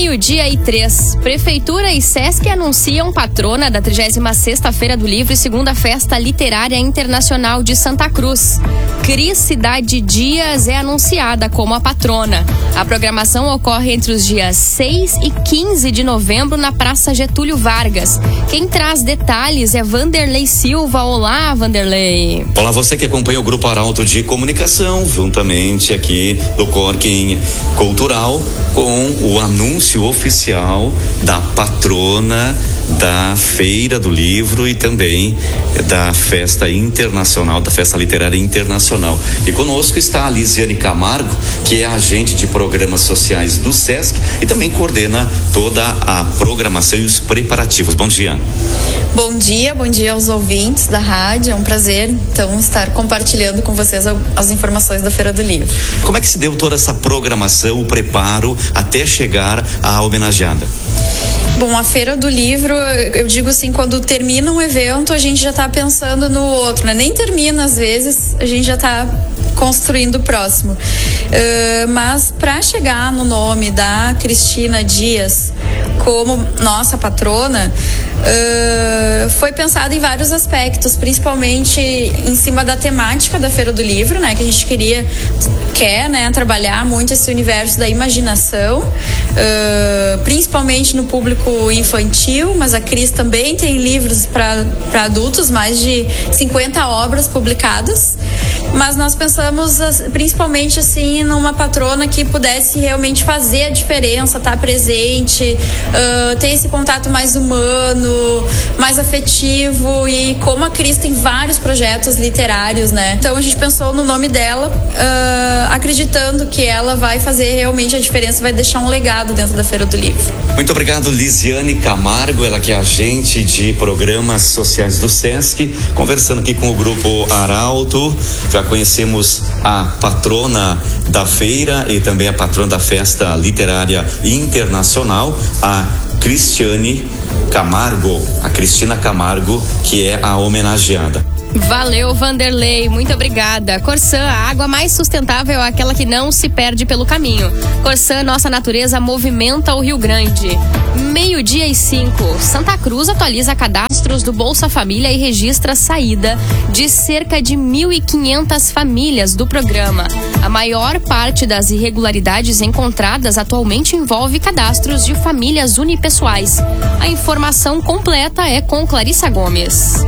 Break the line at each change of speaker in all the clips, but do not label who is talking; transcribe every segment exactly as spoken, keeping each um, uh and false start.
Meio-dia e três. Prefeitura e Sesc anunciam patrona da trigésima sexta Feira do Livro e segunda Festa Literária Internacional de Santa Cruz. Cris Cidade Dias é anunciada como a patrona. A programação ocorre entre os dias seis e quinze de novembro na Praça Getúlio Vargas. Quem traz detalhes é Vanderlei Silva. Olá, Vanderlei.
Olá, você que acompanha o Grupo Arauto de Comunicação, juntamente aqui do Corking Cultural, com o anúncio oficial da patrona da Feira do Livro e também da Festa Internacional, da Festa Literária Internacional. E conosco está a Lisiane Camargo, que é agente de programas sociais do Sesc e também coordena toda a programação e os preparativos. Bom dia.
Bom dia, bom dia aos ouvintes da rádio. É um prazer, então, estar compartilhando com vocês as informações da Feira do Livro.
Como é que se deu toda essa programação, o preparo até chegar à homenageada?
Bom, a Feira do Livro, eu digo assim, quando termina um evento, a gente já está pensando no outro, né? Nem termina, às vezes, a gente já está construindo o próximo. Uh, mas para chegar no nome da Cristina Dias como nossa patrona, uh, foi pensado em vários aspectos, principalmente em cima da temática da Feira do Livro, né? Que a gente queria, quer, né? Trabalhar muito esse universo da imaginação, uh, principalmente no público infantil, mas a Cris também tem livros para adultos, mais de cinquenta obras publicadas. Mas nós pensamos principalmente assim numa patrona que pudesse realmente fazer a diferença, estar presente, uh, ter esse contato mais humano, mais afetivo, e como a Cris tem vários projetos literários, né? Então a gente pensou no nome dela, uh, acreditando que ela vai fazer realmente a diferença, vai deixar um legado dentro da Feira do Livro.
Muito obrigado, Lisiane Camargo, ela que é agente de programas sociais do Sesc, conversando aqui com o Grupo Arauto. Já conhecemos a patrona da feira e também a patrona da Festa Literária Internacional, a Cristiane Camargo, a Cristina Camargo, que é a homenageada.
Valeu, Vanderlei, muito obrigada. Corsã, a água mais sustentável é aquela que não se perde pelo caminho. Corsã, nossa natureza movimenta o Rio Grande. Meio-dia e cinco. Santa Cruz atualiza cadastros do Bolsa Família e registra saída de cerca de mil e quinhentas famílias do programa. A maior parte das irregularidades encontradas atualmente envolve cadastros de famílias unipessoais. A informação completa é com Clarissa Gomes.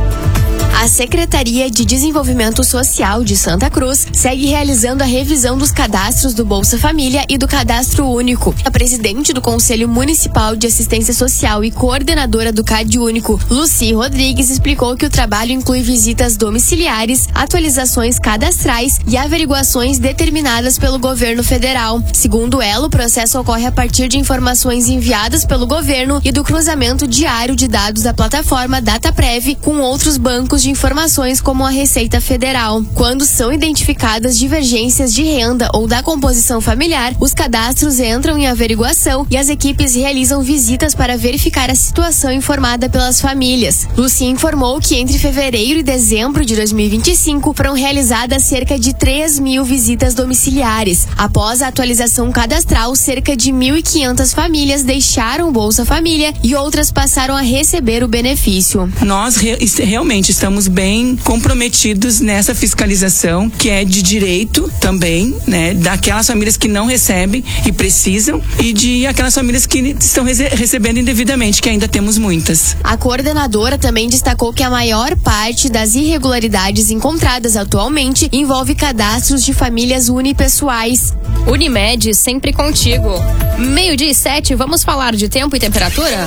A Secretaria de Desenvolvimento Social de Santa Cruz segue realizando a revisão dos cadastros do Bolsa Família e do Cadastro Único. A presidente do Conselho Municipal de Assistência Social e coordenadora do Cade Único, Luci Rodrigues, explicou que o trabalho inclui visitas domiciliares, atualizações cadastrais e averiguações determinadas pelo governo federal. Segundo ela, o processo ocorre a partir de informações enviadas pelo governo e do cruzamento diário de dados da plataforma DataPrev com outros bancos de informações como a Receita Federal. Quando são identificadas divergências de renda ou da composição familiar, os cadastros entram em averiguação e as equipes realizam visitas para verificar a situação informada pelas famílias. Luci informou que entre fevereiro e dezembro de dois mil e vinte e cinco foram realizadas cerca de três mil visitas domiciliares. Após a atualização cadastral, cerca de mil e quinhentas famílias deixaram o Bolsa Família e outras passaram a receber o benefício.
Nós re- realmente estamos bem comprometidos nessa fiscalização, que é de direito também, né, daquelas famílias que não recebem e precisam, e de aquelas famílias que estão rece- recebendo indevidamente, que ainda temos muitas.
A coordenadora também destacou que a maior parte das irregularidades encontradas atualmente envolve cadastros de famílias unipessoais.
Unimed, sempre contigo. Meio-dia e sete, vamos falar de tempo e temperatura?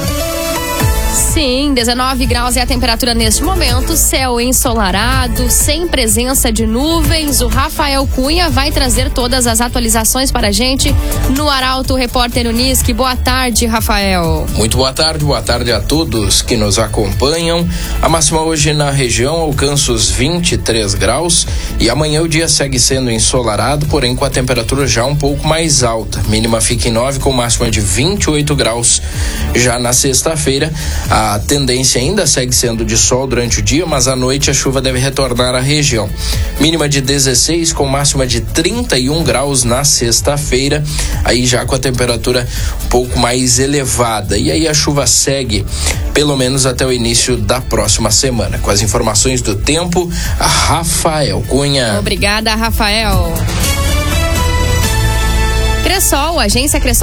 Sim, dezenove graus é a temperatura neste momento, céu ensolarado, sem presença de nuvens. O Rafael Cunha vai trazer todas as atualizações para a gente no Arauto Repórter Unisque. Boa tarde, Rafael.
Muito boa tarde, boa tarde a todos que nos acompanham. A máxima hoje na região alcança os vinte e três graus e amanhã o dia segue sendo ensolarado, porém com a temperatura já um pouco mais alta. Mínima fica em nove com máxima de vinte e oito graus. Já na sexta-feira, A tendência ainda segue sendo de sol durante o dia, mas à noite a chuva deve retornar à região. Mínima de dezesseis com máxima de trinta e um graus na sexta-feira, aí já com a temperatura um pouco mais elevada. E aí a chuva segue pelo menos até o início da próxima semana. Com as informações do tempo, a Rafael Cunha.
Obrigada, Rafael. Cressol, agência Cressol.